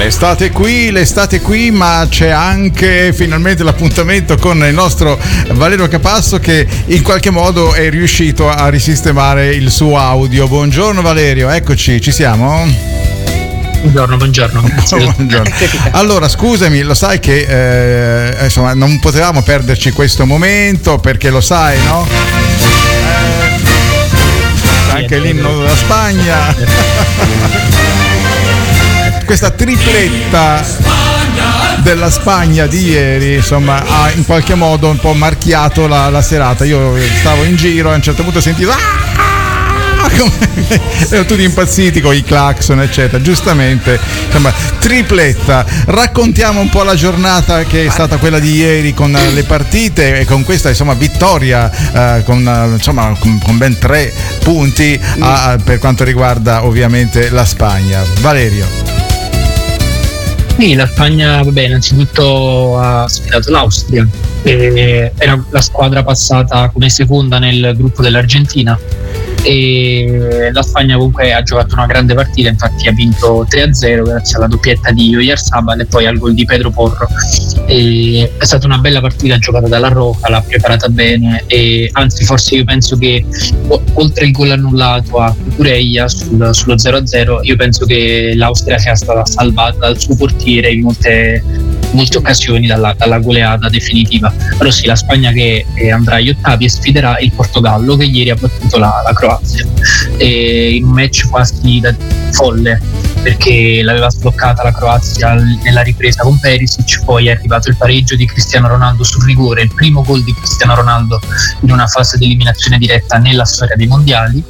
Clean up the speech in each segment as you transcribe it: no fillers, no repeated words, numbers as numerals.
L'estate qui, ma c'è anche finalmente l'appuntamento con il nostro Valerio Capasso, che in qualche modo è riuscito a risistemare il suo audio. Buongiorno Valerio, eccoci, ci siamo? Buongiorno. Buongiorno. Allora, scusami, lo sai che insomma non potevamo perderci questo momento, perché lo sai, no? Anche l'inno della Spagna. Questa tripletta della Spagna di ieri, insomma, ha in qualche modo un po' marchiato la serata. Io stavo in giro e a un certo punto ho sentito erano tutti impazziti con i clacson eccetera, giustamente. Insomma, tripletta. Raccontiamo un po' la giornata che è stata quella di ieri, con le partite e con questa, insomma, vittoria con ben 3 punti per quanto riguarda ovviamente la Spagna. Valerio. Sì, la Spagna, innanzitutto ha sfidato l'Austria, era la squadra passata come seconda nel gruppo dell'Argentina, e la Spagna comunque ha giocato una grande partita, infatti ha vinto 3-0 grazie alla doppietta di Oyarzabal e poi al gol di Pedro Porro. È stata una bella partita giocata dalla Roja, l'ha preparata bene, e anzi forse io penso che oltre il gol annullato a Cucurella sullo 0-0, io penso che l'Austria sia stata salvata dal suo portiere in molte occasioni dalla goleata definitiva. Però sì, la Spagna che andrà agli ottavi e sfiderà il Portogallo, che ieri ha battuto la Croazia, in un match quasi da folle, perché l'aveva sbloccata la Croazia nella ripresa con Perisic, poi è arrivato il pareggio di Cristiano Ronaldo sul rigore, il primo gol di Cristiano Ronaldo in una fase di eliminazione diretta nella storia dei mondiali,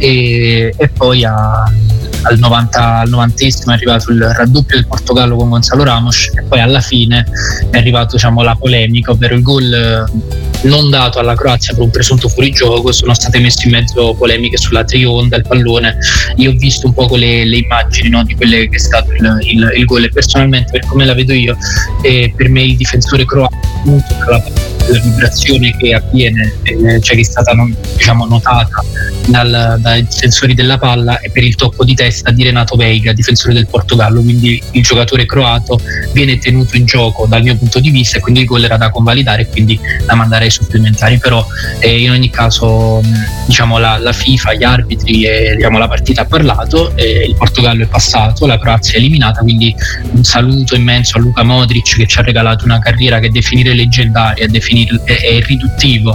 e poi al 90esimo è arrivato il raddoppio del Portogallo con Gonzalo Ramos, e poi alla fine è arrivato, la polemica, ovvero il gol non dato alla Croazia per un presunto fuorigioco. Sono state messe in mezzo polemiche sulla trionda, il pallone. Io ho visto un po' le immagini, no, di quelle che è stato il gol, e personalmente, per come la vedo io, per me il difensore croato, la vibrazione che avviene, che è stata notata dai difensori della palla, e per il tocco di testa di Renato Veiga, difensore del Portogallo. Quindi il giocatore croato viene tenuto in gioco dal mio punto di vista, e quindi il gol era da convalidare, quindi da mandare ai supplementari. Però in ogni caso la FIFA, gli arbitri e la partita ha parlato, il Portogallo è passato, la Croazia è eliminata, quindi un saluto immenso a Luka Modric, che ci ha regalato una carriera che definire leggendaria è riduttivo,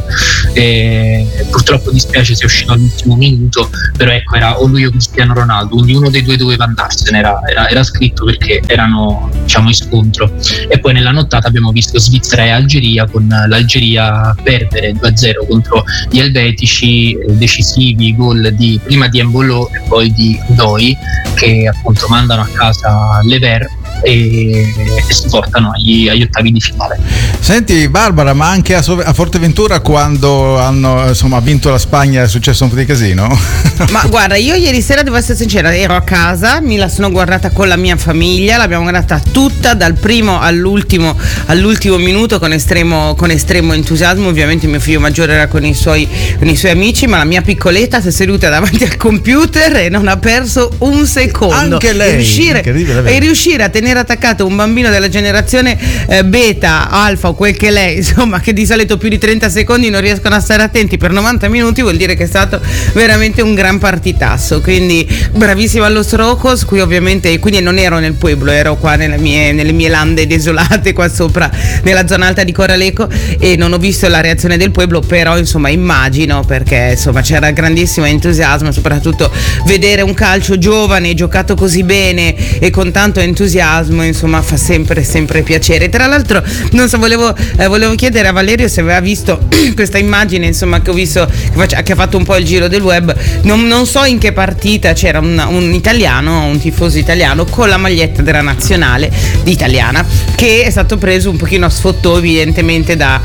purtroppo dispiace sia uscito all'ultimo minuto, però ecco, era o lui o Cristiano Ronaldo, quindi uno dei due doveva andarsene, era scritto, perché erano in scontro. E poi nella nottata abbiamo visto Svizzera e Algeria, con l'Algeria perdere 2-0 contro gli elvetici, decisivi gol prima di Embolo e poi di Doi, che appunto mandano a casa Lever e si portano agli ottavi di finale. Senti Barbara, ma anche a Forteventura, quando hanno vinto la Spagna, è successo un po' di casino? Ma guarda, io ieri sera, devo essere sincera, ero a casa, me la sono guardata con la mia famiglia, l'abbiamo guardata tutta dal primo all'ultimo minuto con estremo entusiasmo. Ovviamente mio figlio maggiore era con i suoi amici, ma la mia piccoletta si è seduta davanti al computer e non ha perso un secondo. Anche lei, riuscire a tenere attaccato un bambino della generazione beta, alfa o quel che lei, che di solito più di 30 secondi non riescono a stare attenti per 90 minuti, vuol dire che è stato veramente un gran partitasso. Quindi bravissimo allo Strocos, qui ovviamente, quindi non ero nel pueblo, ero qua nelle mie lande desolate qua sopra nella zona alta di Coraleco, e non ho visto la reazione del pueblo, però immagino, perché c'era grandissimo entusiasmo, soprattutto vedere un calcio giovane giocato così bene e con tanto entusiasmo, fa sempre piacere. Tra l'altro, non so, volevo chiedere a Valerio se aveva visto questa immagine, che ho visto, che ha fatto un po' il giro del web. Non so in che partita c'era un italiano, un tifoso italiano con la maglietta della nazionale italiana, che è stato preso un pochino a sfottò, evidentemente da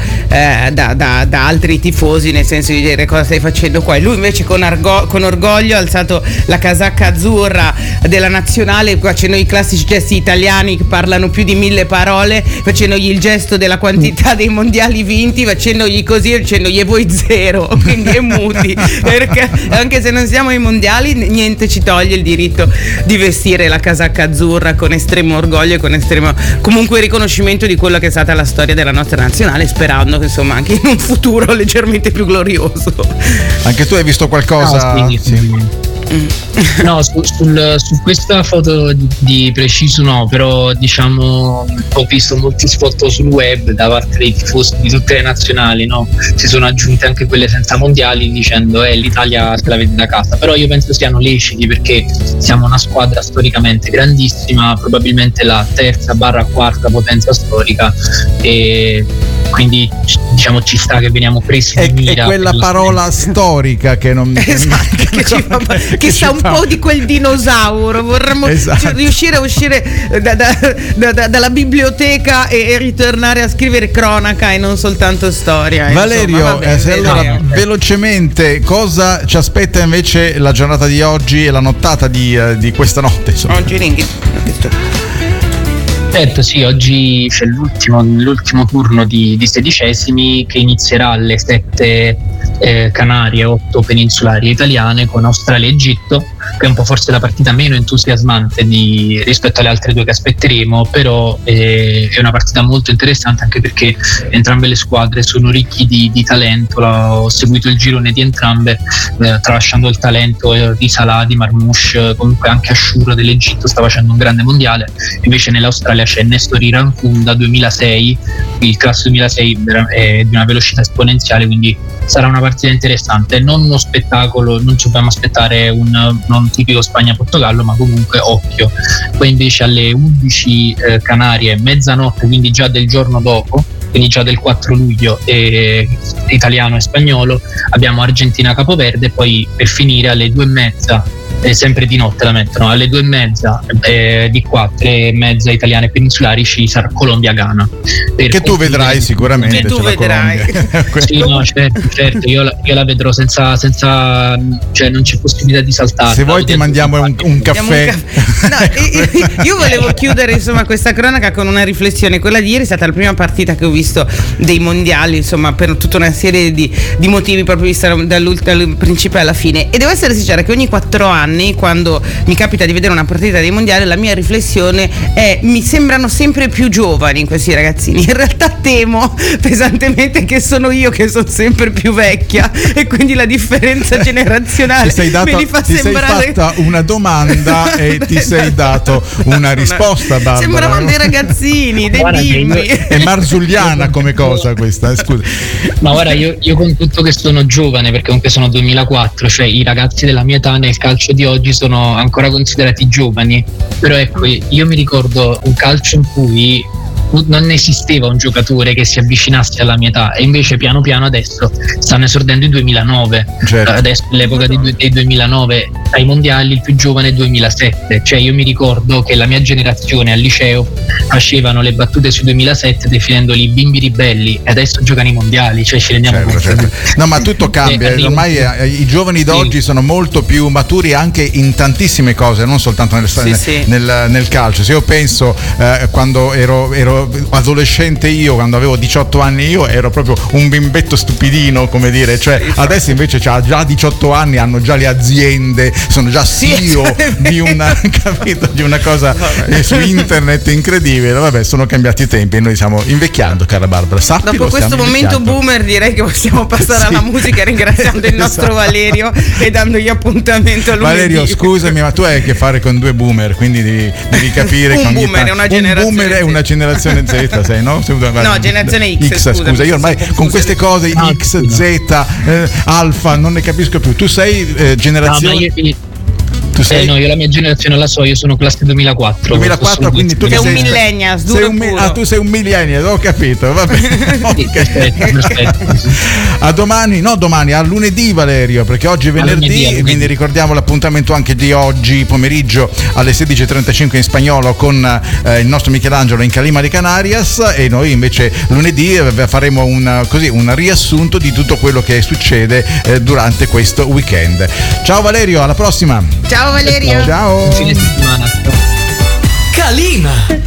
altri tifosi, nel senso di dire: cosa stai facendo qua? E lui invece con orgoglio ha alzato la casacca azzurra della nazionale. Qua c'è noi i classici gesti italiani italiani che parlano più di 1000 parole, facendogli il gesto della quantità dei mondiali vinti, facendogli così, dicendogli e voi zero, quindi è muti, perché anche se non siamo ai mondiali niente ci toglie il diritto di vestire la casacca azzurra con estremo orgoglio e con estremo comunque riconoscimento di quello che è stata la storia della nostra nazionale, sperando che insomma anche in un futuro leggermente più glorioso. Anche tu hai visto qualcosa? No, sì. No, su questa foto di preciso no, però diciamo ho visto molti spot sul web da parte dei tifosi di tutte le nazionali, no? Si sono aggiunte anche quelle senza mondiali dicendo l'Italia se la vede da casa, però io penso siano leciti perché siamo una squadra storicamente grandissima, probabilmente la terza / quarta potenza storica, e quindi diciamo ci sta che veniamo presi in mira. È quella parola storica che non esatto, che sa un po' di quel dinosauro. Vorremmo riuscire a uscire dalla biblioteca e ritornare a scrivere cronaca e non soltanto storia. Valerio, allora velocemente cosa ci aspetta invece la giornata di oggi e la nottata di questa notte? Insomma. Oggi Certo, sì, oggi c'è l'ultimo turno di sedicesimi che inizierà alle 7 Canarie, 8 peninsulari italiane con Australia e Egitto, che è un po' forse la partita meno entusiasmante rispetto alle altre due che aspetteremo, però è una partita molto interessante anche perché entrambe le squadre sono ricchi di talento. Ho seguito il girone di entrambe, tralasciando il talento di Salah, di Marmoush, comunque anche Ashur dell'Egitto sta facendo un grande mondiale, invece nell'Australia c'è Nestor Irankun da 2006, il classe 2006 è di una velocità esponenziale, quindi sarà una partita interessante, non uno spettacolo, non ci dobbiamo aspettare non tipico Spagna-Portogallo, ma comunque occhio. Poi invece alle 11 Canarie, mezzanotte, quindi già del giorno dopo, quindi già del 4 luglio italiano e spagnolo, abbiamo Argentina-Capoverde, e poi per finire alle 2:30, sempre di notte la mettono, alle 2:30 di qua, 3:30 italiane e peninsulari, ci sarà Colombia-Ghana. Che tu vedrai sicuramente. Che tu vedrai. Sì, no, certo, io la vedrò senza cioè non c'è possibilità di saltare. Se vuoi ti mandiamo un caffè. No, io volevo chiudere insomma questa cronaca con una riflessione. Quella di ieri è stata la prima partita che ho visto dei mondiali, insomma, per tutta una serie di motivi, proprio vista dal principio alla fine, e devo essere sincera che ogni 4 anni, quando mi capita di vedere una partita dei mondiali, la mia riflessione è: mi sembrano sempre più giovani questi ragazzini. In realtà temo pesantemente che sono io che sono sempre più vecchia, e quindi la differenza generazionale me li fa sembrare. Sei fatta una domanda e ti sei dato una risposta, Barbara. Sembravano dei ragazzini, dei bimbi. È marzulliana come cosa questa, scusa. Ma guarda, io con tutto che sono giovane, perché comunque sono 2004, cioè i ragazzi della mia età nel calcio di oggi sono ancora considerati giovani, però ecco, io mi ricordo un calcio in cui non esisteva un giocatore che si avvicinasse alla mia età, e invece piano piano adesso stanno esordendo il 2009. Certo. Adesso l'epoca dei 2009 ai mondiali, il più giovane è 2007, cioè io mi ricordo che la mia generazione al liceo facevano le battute sui 2007 definendoli bimbi ribelli, e adesso giocano i mondiali, cioè ci rendiamo conto. Certo. No, ma tutto cambia, ormai i giovani d'oggi sono molto più maturi anche in tantissime cose, non soltanto nel calcio. Se io penso quando ero adolescente, io quando avevo 18 anni io ero proprio un bimbetto stupidino, come dire, cioè adesso invece c'ha già 18 anni, hanno già le aziende, sono già CEO di una cosa su internet incredibile. Vabbè, sono cambiati i tempi e noi stiamo invecchiando, cara Barbara. Sappilo, dopo questo momento boomer direi che possiamo passare alla musica, ringraziando il nostro Valerio e dandogli appuntamento a lunedì. Valerio, scusami, ma tu hai a che fare con due boomer, quindi devi capire che un boomer è una generazione. Un boomer è una generazione Z, sei, no? No, generazione X. Scusa, io ormai con queste cose X, Z, Alfa non ne capisco più. Tu sei generazione. No, io la mia generazione la so, io sono classe 2004. 2004, quindi tu sei un millennial, tu sei un millennial, ho capito, va bene. Perfetto. A domani, a lunedì, Valerio, perché oggi è venerdì, quindi ricordiamo l'appuntamento anche di oggi pomeriggio alle 16:35 in spagnolo con il nostro Michelangelo in Calima de Canarias, e noi invece lunedì faremo un riassunto di tutto quello che succede durante questo weekend. Ciao Valerio, alla prossima. Ciao Valerio. Ciao. Fine settimana. Lima.